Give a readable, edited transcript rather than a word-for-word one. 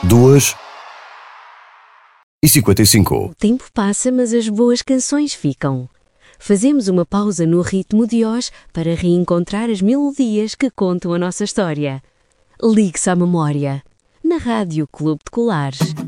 2h55. O tempo passa, mas as boas canções ficam. Fazemos uma pausa no ritmo de hoje para reencontrar as melodias que contam a nossa história. Ligue-se à memória. Na Rádio Clube de Colares.